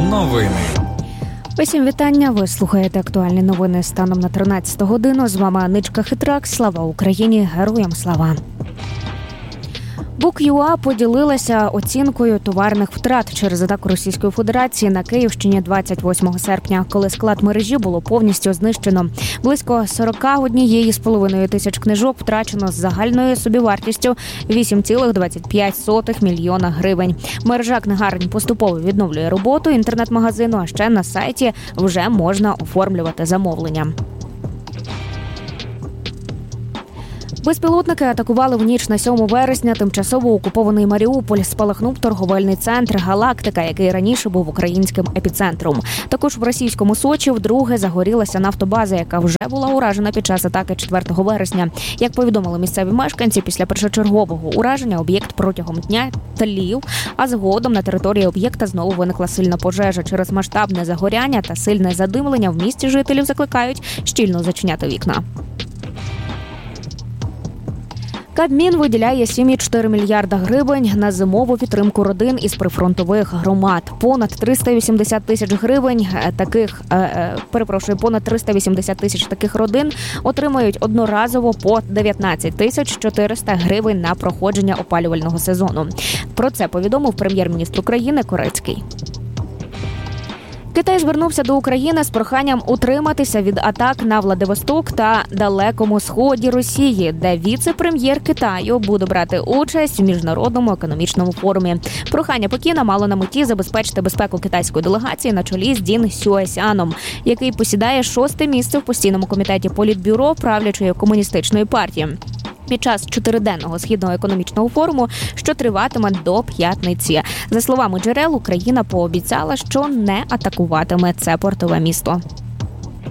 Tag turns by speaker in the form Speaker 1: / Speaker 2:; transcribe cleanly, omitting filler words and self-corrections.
Speaker 1: Новини.
Speaker 2: Усім вітання. Ви слухаєте актуальні новини станом на 13 годину. З вами Аничка Хитрак. Слава Україні! Героям слава! Бук.ua поділилася оцінкою товарних втрат через атаку Російської Федерації на Київщині 28 серпня, коли склад мережі було повністю знищено. Близько 41,5 тисяч книжок втрачено з загальною собівартістю 8,25 мільйона гривень. Мережа книгарень поступово відновлює роботу інтернет-магазину, а ще на сайті вже можна оформлювати замовлення. Безпілотники атакували в ніч на 7 вересня тимчасово окупований Маріуполь. Спалахнув торговельний центр «Галактика», який раніше був українським епіцентром. Також в російському Сочі вдруге загорілася нафтобаза, яка вже була уражена під час атаки 4 вересня. Як повідомили місцеві мешканці, після першочергового ураження об'єкт протягом дня тлів, а згодом на території об'єкта знову виникла сильна пожежа. Через масштабне загоряння та сильне задимлення в місті жителів закликають щільно зачиняти вікна. Кабмін виділяє 7,4 мільярда гривень на зимову підтримку родин із прифронтових громад. Понад 380 тисяч таких родин отримають одноразово по 19 400 гривень на проходження опалювального сезону. Про це повідомив прем'єр-міністр України Корецький. Китай звернувся до України з проханням утриматися від атак на Владивосток та Далекому Сході Росії, де віце-прем'єр Китаю буде брати участь у міжнародному економічному форумі. Прохання Пекіна мало на меті забезпечити безпеку китайської делегації на чолі з Дін Сюесяном, який посідає 6-те місце в постійному комітеті Політбюро правлячої комуністичної партії під час 4-денного східного економічного форуму, що триватиме до п'ятниці. За словами джерел, Україна пообіцяла, що не атакуватиме це портове місто.